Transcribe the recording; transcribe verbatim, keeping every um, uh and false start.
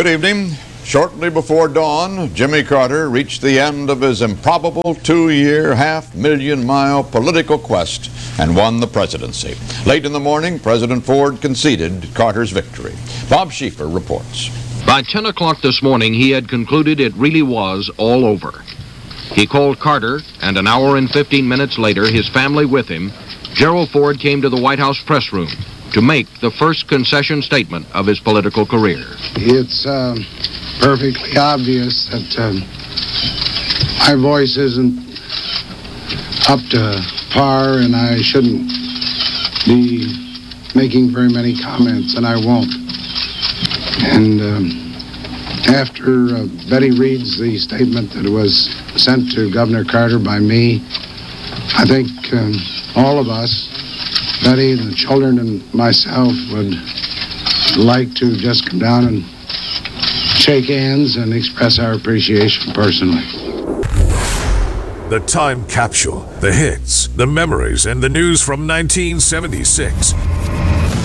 Good evening. Shortly before dawn, Jimmy Carter reached the end of his improbable two-year, half-million-mile political quest and won the presidency. Late in the morning, President Ford conceded Carter's victory. Bob Schieffer reports. By ten o'clock this morning, he had concluded it really was all over. He called Carter, and an hour and fifteen minutes later, his family with him, Gerald Ford came to the White House press room to make the first concession statement of his political career. It's uh, perfectly obvious that uh, my voice isn't up to par, and I shouldn't be making very many comments, and I won't. And um, after uh, Betty reads the statement that was sent to Governor Carter by me, I think um, all of us, Betty, the children, and myself would like to just come down and shake hands and express our appreciation personally. The time capsule, the hits, the memories, and the news from nineteen seventy-six.